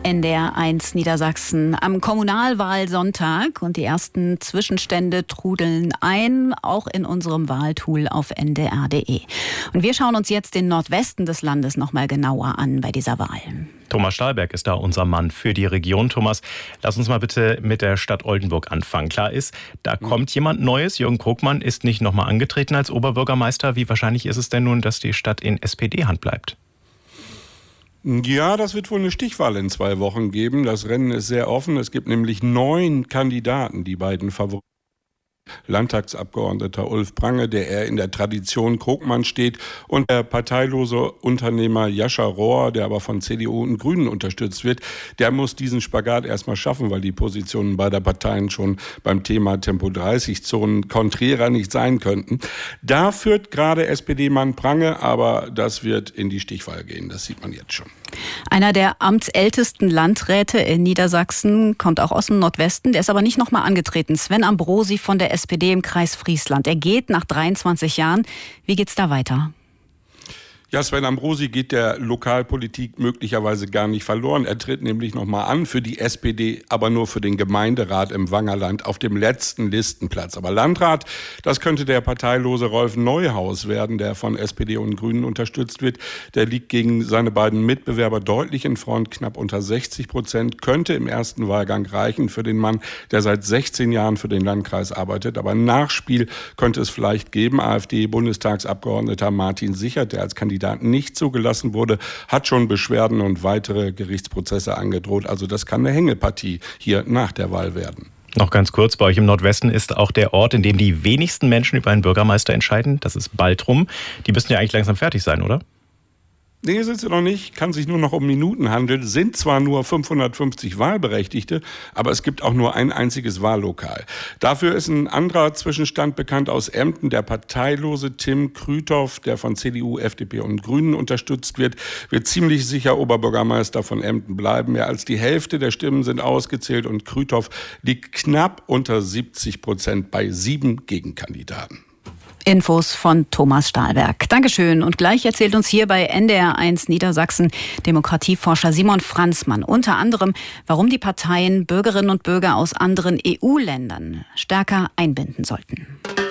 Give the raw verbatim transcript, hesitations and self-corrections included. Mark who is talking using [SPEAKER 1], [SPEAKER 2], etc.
[SPEAKER 1] N D R eins Niedersachsen am Kommunalwahlsonntag und die ersten Zwischenstände trudeln ein, auch in unserem Wahltool auf N D R punkt D E. Und wir schauen uns jetzt den Nordwesten des Landes noch mal genauer an bei dieser Wahl.
[SPEAKER 2] Thomas Stahlberg ist da unser Mann für die Region. Thomas, lass uns mal bitte mit der Stadt Oldenburg anfangen. Klar ist, da mhm. kommt jemand Neues. Jürgen Krogmann ist nicht nochmal angetreten als Oberbürgermeister. Wie wahrscheinlich ist es denn nun, dass die Stadt in S P D-Hand bleibt?
[SPEAKER 3] Ja, das wird wohl eine Stichwahl in zwei Wochen geben. Das Rennen ist sehr offen. Es gibt nämlich neun Kandidaten, die beiden Favoriten. Landtagsabgeordneter Ulf Prange, der eher in der Tradition Krogmann steht, und der parteilose Unternehmer Jascha Rohr, der aber von C D U und Grünen unterstützt wird, der muss diesen Spagat erstmal schaffen, weil die Positionen beider Parteien schon beim Thema Tempo dreißig Zonen konträrer nicht sein könnten. Da führt gerade S P D-Mann Prange, aber das wird in die Stichwahl gehen, das sieht man jetzt schon.
[SPEAKER 1] Einer der amtsältesten Landräte in Niedersachsen kommt auch aus dem Nordwesten, der ist aber nicht nochmal angetreten. Sven Ambrosi von der S P D im Kreis Friesland. Er geht nach dreiundzwanzig Jahren. Wie geht's da weiter?
[SPEAKER 3] Ja, Sven Ambrosi geht der Lokalpolitik möglicherweise gar nicht verloren. Er tritt nämlich nochmal an für die S P D, aber nur für den Gemeinderat im Wangerland auf dem letzten Listenplatz. Aber Landrat, das könnte der parteilose Rolf Neuhaus werden, der von S P D und Grünen unterstützt wird. Der liegt gegen seine beiden Mitbewerber deutlich in Front, knapp unter sechzig Prozent. Könnte im ersten Wahlgang reichen für den Mann, der seit sechzehn Jahren für den Landkreis arbeitet. Aber ein Nachspiel könnte es vielleicht geben. AfD-Bundestagsabgeordneter Martin Sichert, der als Kandidat nicht zugelassen wurde, hat schon Beschwerden und weitere Gerichtsprozesse angedroht. Also das kann eine Hängepartie hier nach der Wahl werden.
[SPEAKER 2] Noch ganz kurz, bei euch im Nordwesten ist auch der Ort, in dem die wenigsten Menschen über einen Bürgermeister entscheiden. Das ist Baltrum. Die müssten ja eigentlich langsam fertig sein, oder?
[SPEAKER 3] Nee, sind sie noch nicht. Kann sich nur noch um Minuten handeln. Sind zwar nur fünfhundertfünfzig Wahlberechtigte, aber es gibt auch nur ein einziges Wahllokal. Dafür ist ein anderer Zwischenstand bekannt aus Emden. Der parteilose Tim Krüthoff, der von C D U, F D P und Grünen unterstützt wird, wird ziemlich sicher Oberbürgermeister von Emden bleiben. Mehr als die Hälfte der Stimmen sind ausgezählt und Krüthoff liegt knapp unter siebzig Prozent bei sieben Gegenkandidaten.
[SPEAKER 1] Infos von Thomas Stahlberg. Dankeschön. Und gleich erzählt uns hier bei N D R eins Niedersachsen Demokratieforscher Simon Franzmann unter anderem, warum die Parteien Bürgerinnen und Bürger aus anderen E U-Ländern stärker einbinden sollten.